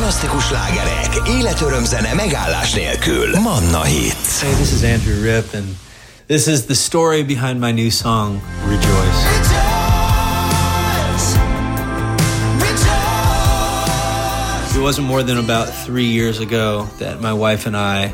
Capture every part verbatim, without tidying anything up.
Fantasztikus slágerek, életörömzene megállás nélkül. Manna Hits. Hey, this is Andrew Ripp, and this is the story behind my new song, Rejoice. Rejoice. Rejoice. It wasn't more than about three years ago that my wife and I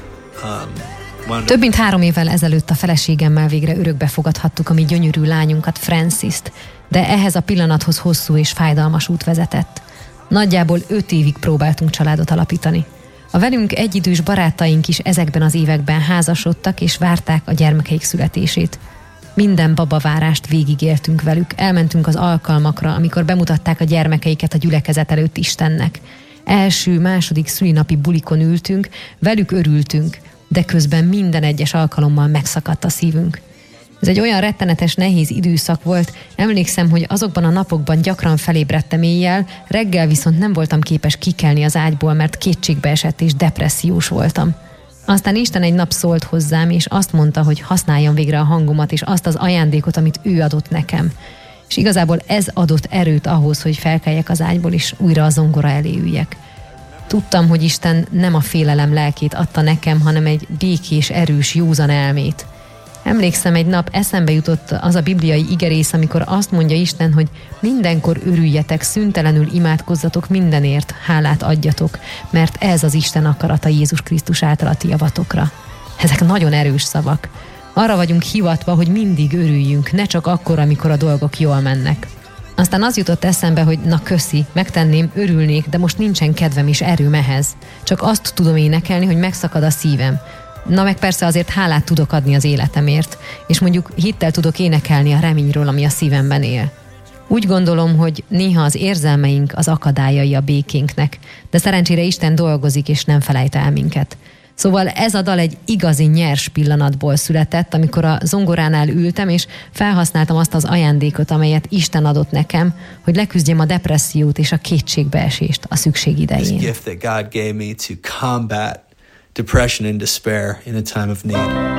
um, Több mint három évvel ezelőtt a feleségemmel végre örökbe fogadhattuk a mi gyönyörű lányunkat, Francist, de ehhez a pillanathoz hosszú és fájdalmas út vezetett. Nagyjából öt évig próbáltunk családot alapítani. A velünk egyidős barátaink is ezekben az években házasodtak és várták a gyermekeik születését. Minden babavárást végigéltünk velük, elmentünk az alkalmakra, amikor bemutatták a gyermekeiket a gyülekezet előtt Istennek. Első, második szülinapi bulikon ültünk, velük örültünk, de közben minden egyes alkalommal megszakadt a szívünk. Ez egy olyan rettenetes, nehéz időszak volt, emlékszem, hogy azokban a napokban gyakran felébredtem éjjel, reggel viszont nem voltam képes kikelni az ágyból, mert kétségbe esett és depressziós voltam. Aztán Isten egy nap szólt hozzám, és azt mondta, hogy használjam végre a hangomat, és azt az ajándékot, amit ő adott nekem. És igazából ez adott erőt ahhoz, hogy felkeljek az ágyból, és újra a zongora elé üljek. Tudtam, hogy Isten nem a félelem lelkét adta nekem, hanem egy békés, erős, józan elmét. Emlékszem, egy nap eszembe jutott az a bibliai igerész, amikor azt mondja Isten, hogy mindenkor örüljetek, szüntelenül imádkozzatok mindenért, hálát adjatok, mert ez az Isten akarata Jézus Krisztus által a ti javatokra. Ezek nagyon erős szavak. Arra vagyunk hivatva, hogy mindig örüljünk, ne csak akkor, amikor a dolgok jól mennek. Aztán az jutott eszembe, hogy na köszi, megtenném, örülnék, de most nincsen kedvem és erőm ehhez. Csak azt tudom énekelni, hogy megszakad a szívem. Na meg persze azért hálát tudok adni az életemért, és mondjuk hittel tudok énekelni a reményről, ami a szívemben él. Úgy gondolom, hogy néha az érzelmeink az akadályai a békénknek, de szerencsére Isten dolgozik és nem felejt el minket. Szóval ez a dal egy igazi nyers pillanatból született, amikor a zongoránál ültem, és felhasználtam azt az ajándékot, amelyet Isten adott nekem, hogy leküzdjem a depressziót és a kétségbeesést a szükség idején. This gift that God gave me to combat depression and despair in a time of need.